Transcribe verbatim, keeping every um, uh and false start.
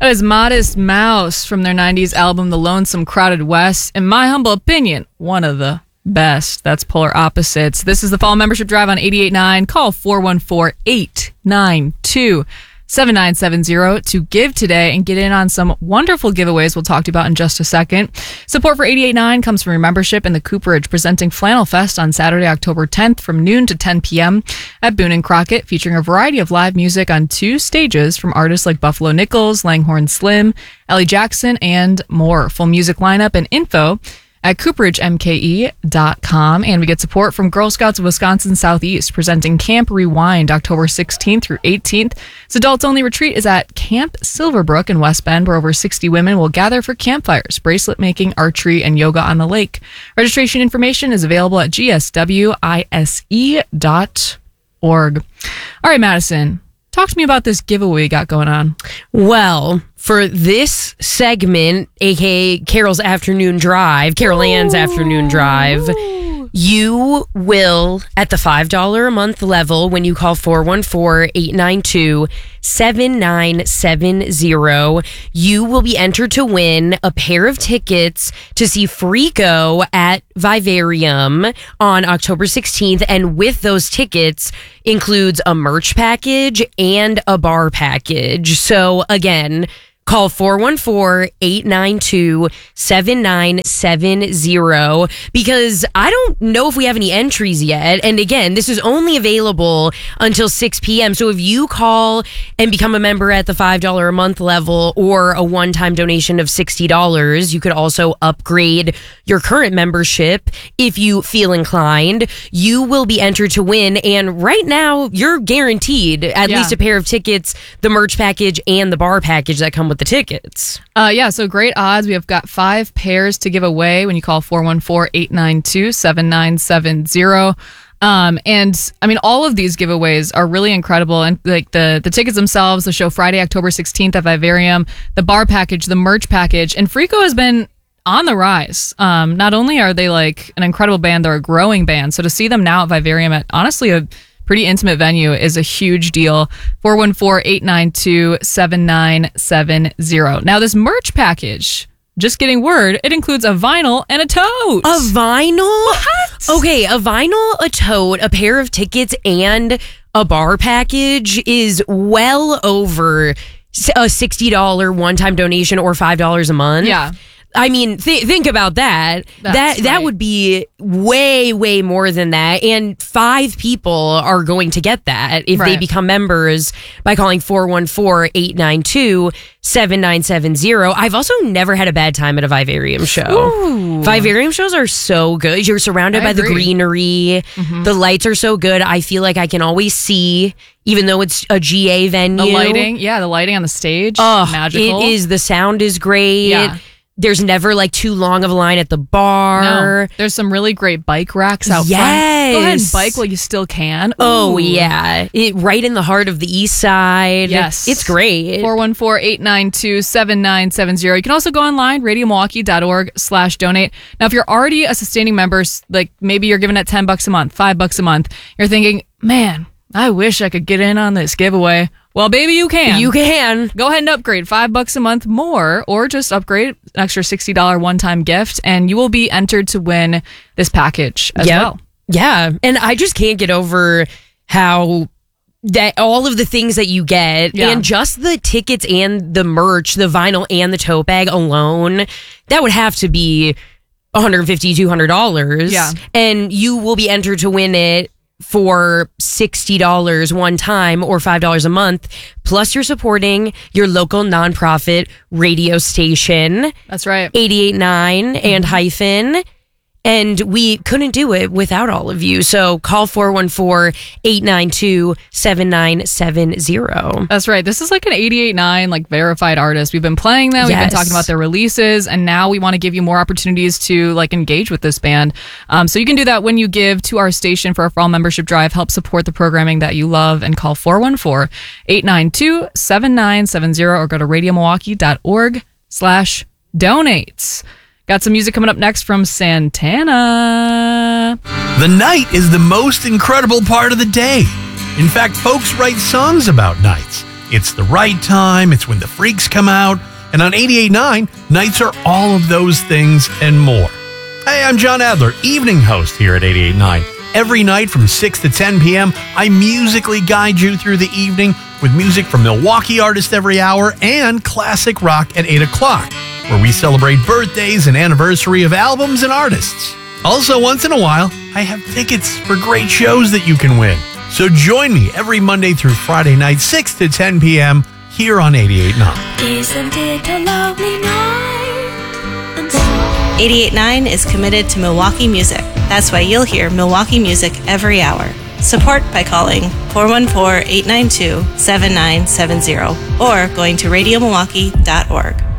That is Modest Mouse from their nineties album, The Lonesome Crowded West. In my humble opinion, one of the best. That's Polar Opposites. This is the Fall Membership Drive on eighty-eight point nine. Call four one four, eight nine two, seven nine seven zero to give today and get in on some wonderful giveaways we'll talk to you about in just a second. Support for eighty-eight point nine comes from your membership in the Cooperage, presenting Flannel Fest on Saturday, October tenth from noon to ten p.m. at Boone and Crockett, featuring a variety of live music on two stages from artists like Buffalo Nichols, Langhorne Slim, Ellie Jackson, and more. Full music lineup and info at cooperage m k e dot com. And we get support from Girl Scouts of Wisconsin Southeast, presenting Camp Rewind October sixteenth through eighteenth. This adults-only retreat is at Camp Silverbrook in West Bend, where over sixty women will gather for campfires, bracelet making, archery, and yoga on the lake. Registration information is available at g s w i s e dot org. All right, Madison, talk to me about this giveaway you got going on. Well, for this segment, aka Carol's Afternoon Drive, Carol Ann's Afternoon Drive, you will, at the five dollars a month level, when you call four one four, eight nine two, seven nine seven zero, you will be entered to win a pair of tickets to see Freako at Vivarium on October sixteenth. And with those tickets includes a merch package and a bar package. So again, call four one four, eight nine two, seven nine seven zero because I don't know if we have any entries yet. And again, this is only available until six p.m. So if you call and become a member at the five dollars a month level or a one-time donation of sixty dollars, you could also upgrade your current membership if you feel inclined. You will be entered to win. And right now, you're guaranteed at Yeah. least a pair of tickets, the merch package, and the bar package that come with the tickets. Uh, yeah, so great odds. We have got five pairs to give away when you call four one four, eight nine two, seven nine seven zero. Um, and I mean, all of these giveaways are really incredible. And like the, the tickets themselves, the show Friday, October sixteenth at Vivarium, the bar package, the merch package, and Freako has been on the rise. Um, not only are they like an incredible band, they're a growing band. So to see them now at Vivarium at honestly a pretty intimate venue is a huge deal. four one four, eight nine two, seven nine seven zero. Now this merch package, just getting word, it includes a vinyl and a tote. A vinyl? What? Okay, a vinyl, a tote, a pair of tickets, and a bar package is well over a sixty dollars one-time donation or five dollars a month. Yeah. I mean, th- think about that. That's that that right. would be way, way more than that. And five people are going to get that if they Right. become members by calling four one four, eight nine two, seven nine seven zero. I've also never had a bad time at a Vivarium show. Ooh. Vivarium shows are so good. You're surrounded I by the agree. greenery. Mhm. The lights are so good. I feel like I can always see, even though it's a G A venue. The lighting, yeah, the lighting on the stage, Oh, magical. it is. The sound is great. Yeah. There's never like too long of a line at the bar. No, there's some really great bike racks out Yes. front. Go ahead and bike while you still can. Oh Ooh. yeah, it, right in the heart of the East Side. Yes. It's great. four one four, eight nine two, seven nine seven zero. You can also go online, radio milwaukee dot org slash donate. Now, if you're already a sustaining member, like maybe you're giving it ten bucks a month, five bucks a month, you're thinking, man, I wish I could get in on this giveaway. Well, baby, you can. You can. Go ahead and upgrade five bucks a month more, or just upgrade an extra sixty dollars one-time gift, and you will be entered to win this package as Yep. well. Yeah, and I just can't get over how that all of the things that you get Yeah. and just the tickets and the merch, the vinyl and the tote bag alone, that would have to be one hundred fifty dollars, two hundred dollars. Yeah. And you will be entered to win it for sixty dollars one time or five dollars a month. Plus, you're supporting your local nonprofit radio station, That's right. eighty-eight point nine and hyphen. And we couldn't do it without all of you. So call four one four, eight nine two, seven nine seven zero. That's right. This is like an eighty-eight point nine like verified artist. We've been playing them. We've been Yes. talking about their releases, and now we want to give you more opportunities to like engage with this band. Um, so you can do that when you give to our station for our fall membership drive. Help support the programming that you love, and call four one four, eight nine two, seven nine seven zero or go to radio milwaukee dot org slash donates. Got some music coming up next from Santana. The night is the most incredible part of the day. In fact, folks write songs about nights. it's the right time, it's when the freaks come out. And on eighty-eight point nine, nights are all of those things and more. Hey, I'm John Adler, evening host here at eighty-eight point nine. Every night from six to ten p.m., I musically guide you through the evening with music from Milwaukee artists every hour and classic rock at eight o'clock, where we celebrate birthdays and anniversary of albums and artists. Also, once in a while, I have tickets for great shows that you can win. So join me every Monday through Friday night, six to ten p.m., here on eighty-eight point nine. Isn't it a lovely night? eighty-eight point nine is committed to Milwaukee music. That's why you'll hear Milwaukee music every hour. Support by calling four one four, eight nine two, seven nine seven zero or going to radio milwaukee dot org.